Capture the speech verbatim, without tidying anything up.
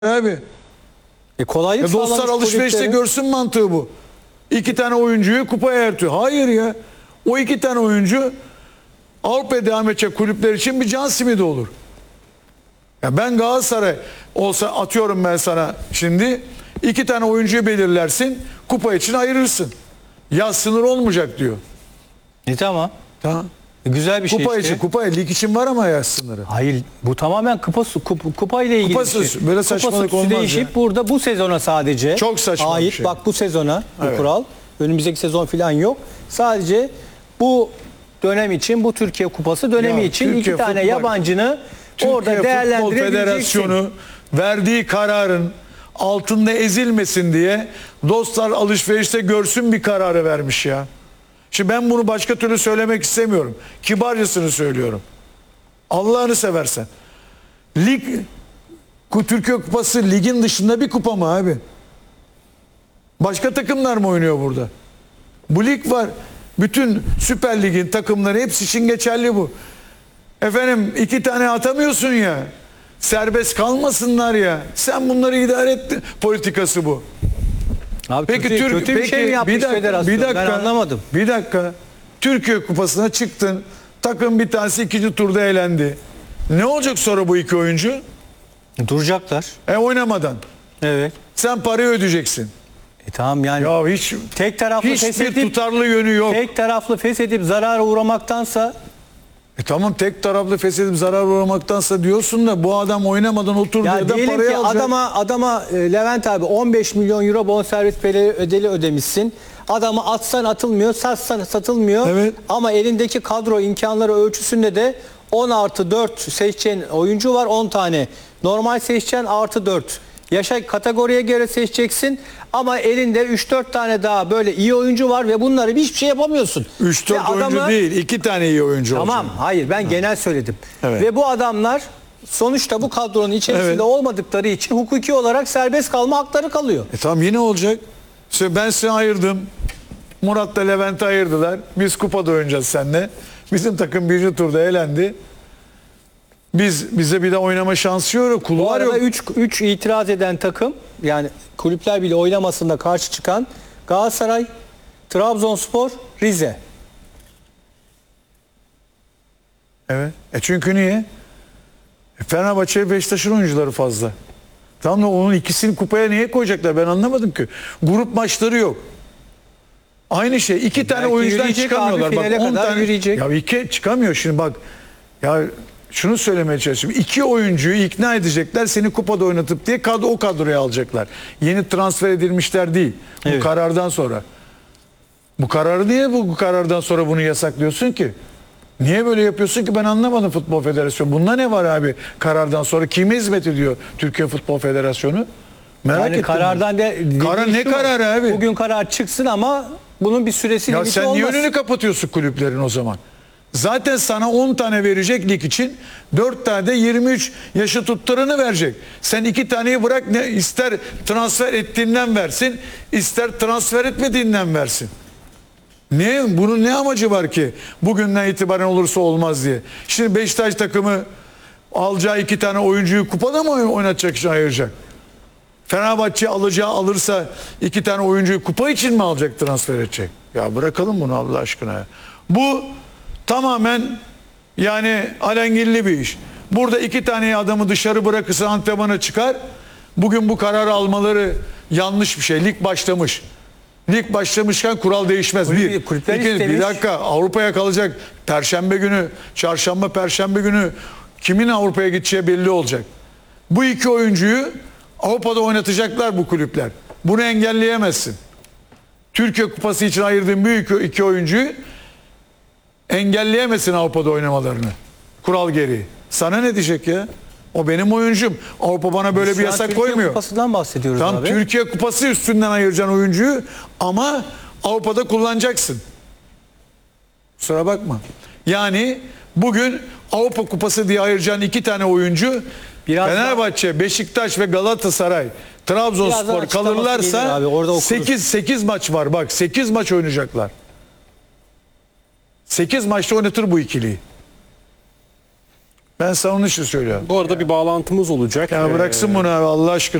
Abi. E kolaylık Ya dostlar sağlamış alışverişte kulüplere. görsün mantığı bu. İki tane oyuncuyu kupaya ertiyor. Hayır ya. O iki tane oyuncu Avrupa'ya devam edecek kulüpler için bir can simidi olur. Ya ben Galatasaray olsa atıyorum ben sana şimdi iki tane oyuncuyu belirlersin, kupa için ayırırsın. Yaz sınır olmayacak diyor. E tamam. Tamam. E, güzel bir şey Kupa işte. için, kupa lig için var ama yaz sınırı. Hayır, bu tamamen kupa kupa, kupa ile ilgili Kupasız, bir şey. böyle saçmalık Kupa olmaz değişip ya. burada bu sezona sadece Çok saçma bir ait. şey. Bak bu sezona bu Evet. kural. Önümüzdeki sezon falan yok. Sadece bu dönem için, bu Türkiye Kupası dönemi Ya, için Türkiye iki tane futbol- yabancını Türkiye orada Futbol değerlendirebileceksin. Federasyonu verdiği kararın altında ezilmesin diye dostlar alışverişte görsün bir kararı vermiş ya. Şimdi ben bunu başka türlü söylemek istemiyorum. Kibarcasını söylüyorum. Allah'ını seversen. Lig, Türkiye Kupası ligin dışında bir kupa mı abi? Başka takımlar mı oynuyor burada? Bu lig var. Bütün Süper Lig'in takımları hepsi için geçerli bu. Efendim iki tane atamıyorsun ya. Serbest kalmasınlar ya. Sen bunları idare et politikası bu. Abi Peki kötü, Türk kötü bir peki, şey mi yapmış bir dakika, federasyon? bir dakika, Ben anlamadım. Bir dakika. Türkiye Kupası'na çıktın. Takım bir tanesi ikinci turda elendi. Ne olacak sonra bu iki oyuncu? Duracaklar. E oynamadan. Evet. Sen parayı ödeyeceksin. E tamam yani Ya hiç tek taraflı hiçbir feshedip tutarlı yönü yok. tek taraflı feshedip zarara uğramaktansa E tamam tek taraflı feshedip zarar uğramaktansa diyorsun da bu adam oynamadan oturduğu ya yerden diyelim parayı ki alacak. adama adama e, Levent abi on beş milyon euro bonservis bedeli ödeli ödemişsin. Adamı atsan atılmıyor, satsan satılmıyor. Evet. Ama elindeki kadro imkanları ölçüsünde de on artı dört seçeceğin oyuncu var, on tane. Normal seçeceğin artı dört. Yaşa kategoriye göre seçeceksin ama elinde üç dört tane daha böyle iyi oyuncu var ve bunları hiçbir şey yapamıyorsun. üç dört Ve oyuncu adamı- değil, iki tane iyi oyuncu Tamam, olacak. hayır ben genel söyledim. Evet. Ve bu adamlar sonuçta bu kadronun içerisinde Evet. olmadıkları için hukuki olarak serbest kalma hakları kalıyor. E tamam yine olacak. İşte ben seni ayırdım. Murat'la Levent'i ayırdılar. Biz kupada oynayacağız seninle. Bizim takım birinci turda elendi. Biz bize bir de oynama şansı yok. Bu Kulvar yok. arada üç itiraz eden takım, yani kulüpler bile oynamasında karşı çıkan Galatasaray, Trabzonspor, Rize. Evet. E çünkü niye? E Fenerbahçe ve Beşiktaş'ın oyuncuları fazla. Tamam da onun ikisini kupaya niye koyacaklar? Ben anlamadım ki. Grup maçları yok. Aynı şey. İki tane Belki oyuncudan yürüyecek çıkamıyorlar. abi, Bak finale on kadar tane yürüyecek. Ya iki çıkamıyor şimdi bak. Ya şunu söylemeye çalışıyorum. İki oyuncuyu ikna edecekler seni kupada oynatıp diye kadro o kadroya alacaklar. Yeni transfer edilmişler değil. Bu Evet. karardan sonra. Bu kararı niye bu, bu karardan sonra bunu yasaklıyorsun ki? Niye böyle yapıyorsun ki ben anlamadım Futbol Federasyonu. Bunda ne var abi karardan sonra? Kime hizmet ediyor Türkiye Futbol Federasyonu? Merak Yani ettim. karardan de Karar ne şu, kararı abi? Bugün karar çıksın ama bunun bir süresi Ya limiti sen niye olmaz. önünü kapatıyorsun kulüplerin o zaman? Zaten sana on tane verecek lig için dört tane de yirmi üç yaşı tutturanı verecek. Sen iki taneyi bırak ne ister transfer ettiğinden versin, ister transfer etmediğinden versin. Niye? Bunun ne amacı var ki? Bugünden itibaren olursa olmaz diye. Şimdi Beşiktaş takımı alacağı iki tane oyuncuyu kupada mı oynatacak için ayıracak? Fenerbahçe alacağı alırsa iki tane oyuncuyu kupa için mi alacak, transfer edecek? Ya bırakalım bunu Allah aşkına ya. Bu tamamen yani alengilli bir iş. Burada iki tane adamı dışarı bırakırsa antrenmana çıkar. Bugün bu kararı almaları yanlış bir şey. Lig başlamış. Lig başlamışken kural değişmez. Kulüp- bir, kulüpler iki, istemiş. bir dakika Avrupa'ya kalacak. Perşembe günü, çarşamba, perşembe günü kimin Avrupa'ya gideceği belli olacak. Bu iki oyuncuyu Avrupa'da oynatacaklar bu kulüpler. Bunu engelleyemezsin. Türkiye Kupası için ayırdığın büyük iki oyuncuyu engelleyemezsin Avrupa'da oynamalarını. Kural gereği. Sana ne diyecek ya? O benim oyuncum. Avrupa bana böyle Şu bir an yasak Türkiye koymuyor. Kupası'ndan bahsediyoruz Tam abi. Türkiye Kupası üstünden ayıracaksın oyuncuyu ama Avrupa'da kullanacaksın. Kusura bakma. Yani bugün Avrupa Kupası diye ayıracağın iki tane oyuncu Biraz Fenerbahçe, Beşiktaş ve Galatasaray, Trabzonspor Birazdan açıklaması gelir kalırlarsa abi, orada okuruz. sekiz sekiz maç var. Bak sekiz maç oynayacaklar. sekiz maçta oynatır bu ikiliyi. Ben sana onun için söylüyorum. Bu arada bir bağlantımız olacak. Ya Ee, bıraksın bunu abi Allah aşkına.